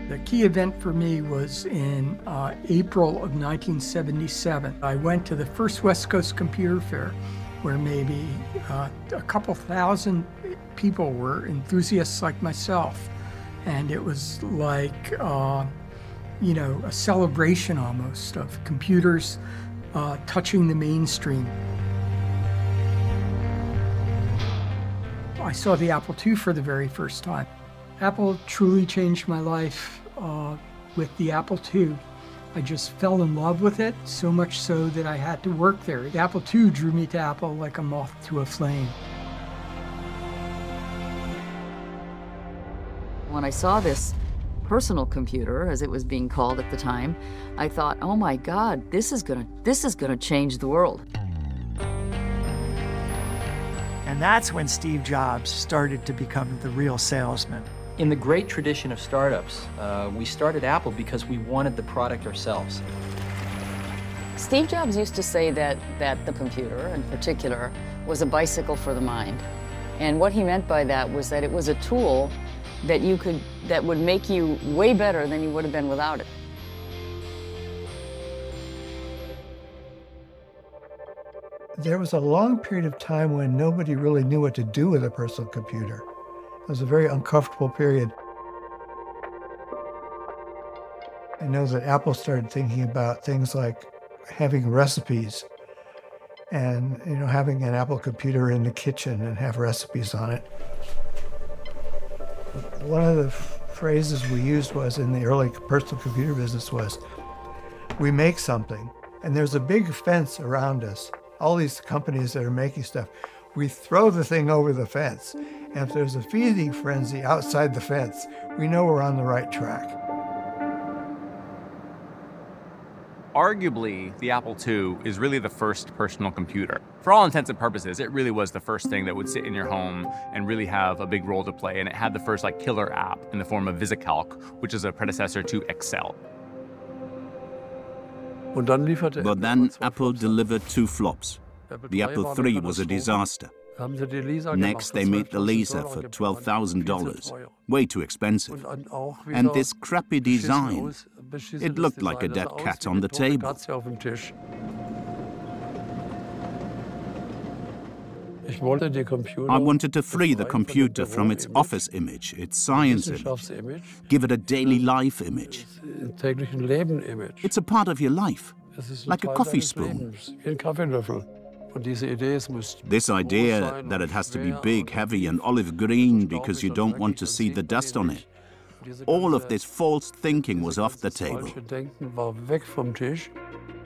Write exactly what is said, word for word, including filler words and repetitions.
The key event for me was in uh, April of nineteen seventy-seven. I went to the first West Coast Computer Fair, where maybe uh, a couple thousand people were enthusiasts like myself. And it was like, uh, you know, a celebration almost of computers uh, touching the mainstream. I saw the Apple two for the very first time. Apple truly changed my life uh, with the Apple two. I just fell in love with it, so much so that I had to work there. The Apple two drew me to Apple like a moth to a flame. When I saw this personal computer, as it was being called at the time, I thought, oh my God, this is gonna, this is gonna change the world. And that's when Steve Jobs started to become the real salesman. In the great tradition of startups, uh, we started Apple because we wanted the product ourselves. Steve Jobs used to say that, that the computer, in particular, was a bicycle for the mind. And what he meant by that was that it was a tool that you could, that would make you way better than you would have been without it. There was a long period of time when nobody really knew what to do with a personal computer. It was a very uncomfortable period. I know that Apple started thinking about things like having recipes and, you know, having an Apple computer in the kitchen and have recipes on it. One of the phrases we used was in the early personal computer business was, we make something and there's a big fence around us. All these companies that are making stuff, we throw the thing over the fence. And if there's a feeding frenzy outside the fence, we know we're on the right track. Arguably, the Apple two is really the first personal computer. For all intents and purposes, it really was the first thing that would sit in your home and really have a big role to play. And it had the first like killer app in the form of VisiCalc, which is a predecessor to Excel. But then Apple delivered two flops. The Apple three was a disaster. Next, they made the laser for twelve thousand dollars, way too expensive. And this crappy design, it looked like a dead cat on the table. I wanted to free the computer from its office image, its science image, give it a daily life image. It's a part of your life, like a coffee spoon. This idea that it has to be big, heavy, and olive green because you don't want to see the dust on it, all of this false thinking was off the table.